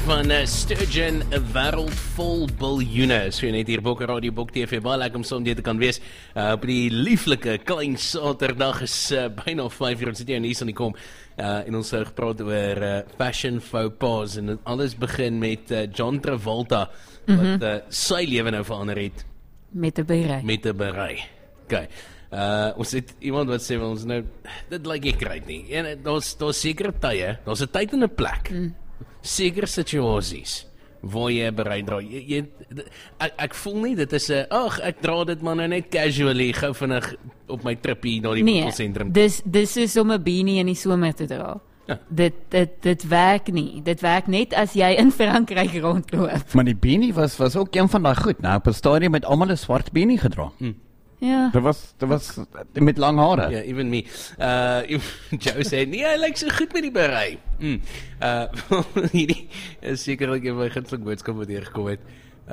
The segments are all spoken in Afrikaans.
van Sturgeon, 'n wêreld vol biljoene. So net hier Bokke Radio, Bok TV, baie lekker om saam te kan wees. Op die lieflike klein Saterdag is byna 5 uur, ons sit hier in die die kom. En ons het gepraat oor fashion faux pas en alles begin met John Travolta, wat sy lewe nou verander het. Met 'n berei. Met 'n berei. Okay. Ons het iemand wat sê, ons nou, dit lyk nie kry nie. En daar's sekere tye, daar's 'n tyd en 'n plek. Sekere situasies waar jy berei dra. Ek voel nie, dit is ek dra dit maar nou net casually, gou vinnig op my trippie na die winkelsentrum. Dis is om 'n beanie in die somer te dra. Ja. Dit werk nie. Dit werk net as jy in Frankryk rondloop. Maar die beanie was ook een van daai goed. Nou, op 'n stadium het almal 'n swart beanie gedra. Ja. Dat was met lang hare. Ja, even me. Joe sê, nee, hy lyk so goed met die berei. Hierdie is sekerlik een van my gunsteling boodskap wat hier gekom het.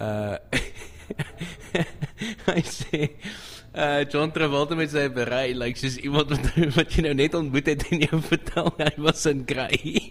Hy sê, John Travolta met sy berei lyk soos iemand wat jy nou net ontmoet het en jou vertel hy was in kry.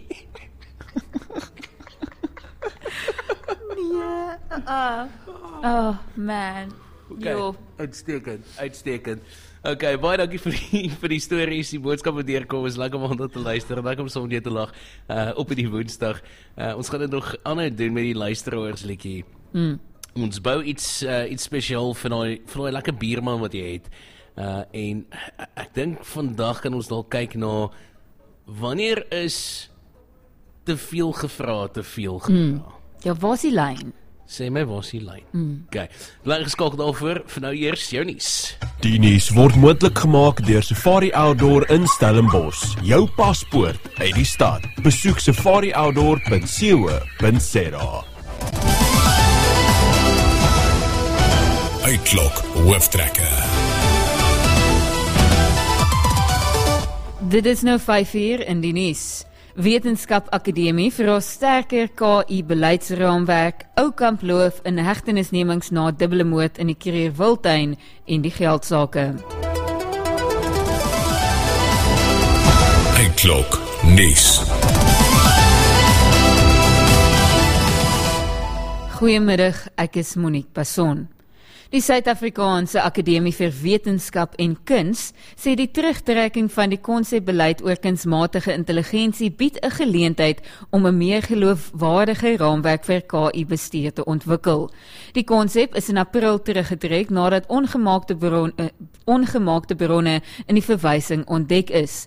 Ja. Oh man. Okay, uitstekend. Okay, baie dankie vir die stories, die boodskap wat deurkom, is lekker om te luister, lekker om saam te lag op die Woensdag. Ons gaan dit nog aanhou doen met die luisteraars liedjie. Ons bou iets spesiaal vir daai lekker bierman wat jy het. En ek dink vandag kan ons dalk kyk na wanneer is te veel gevra. Ja, waar is die lyn? Sê my, waar is die lyn? Okay, bly geskakel daarvoor, vir nou eers jou nuus. Die nuus word moontlik gemaak deur Safari Outdoor in Stellenbosch. Jou paspoort uit die stad. Besoek safarioutdoor.co.za. Uitklok hooftrekker. Dit is nou 5 uur in die nuus. Wetenskap Akademie vra sterker KI-beleidsraamwerk, Oukamp loof in hegtenisnemings na dubbele moord in die Kruger Wildtuin en die geldsake. Uitklok nuus. Goeiemiddag, ek is Monique Passon. Die Suid-Afrikaanse Akademie vir Wetenskap en Kuns sê die terugtrekking van die konsepbeleid oor kunsmatige intelligensie bied 'n geleentheid om 'n meer geloofwaardige raamwerk vir KI-bestuur te ontwikkel. Die konsep is in April teruggetrek nadat ongemaakte bronne in die verwysing ontdek is.